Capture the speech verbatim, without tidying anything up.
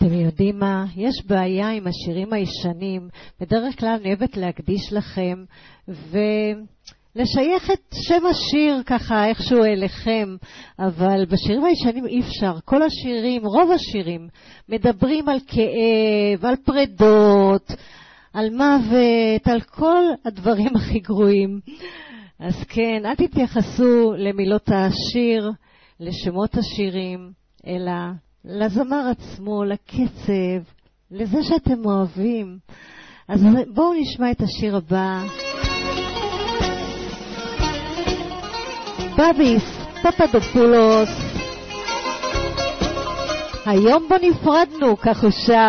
אתם יודעים מה? יש בעיה עם השירים הישנים. בדרך כלל אני אוהבת להקדיש לכם ולשייך את שם השיר ככה איכשהו אליכם, אבל בשירים הישנים אי אפשר. כל השירים, רוב השירים, מדברים על כאב, על פרדות, על מוות, על כל הדברים הכי גרועים. אז כן, אל תתייחסו למילות השיר, לשמות השירים, אלא לזמר עצמו, לקצב, לזה שאתם אוהבים. אז בואו נשמע את השיר הבא. בביס פפדופולוס, היום בו נפרדנו, כך הוא שר.